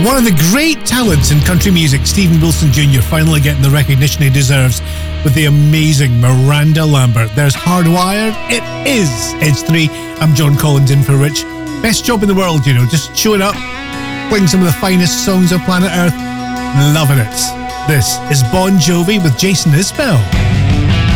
One of the great talents in country music, Stephen Wilson Jr., finally getting the recognition he deserves with the amazing Miranda Lambert. There's Hardwired. It is Edge 3. I'm John Collins in for Rich. Best job in the world, you know, just showing up, playing some of the finest songs of planet Earth. Loving it. This is Bon Jovi with Jason Isbell.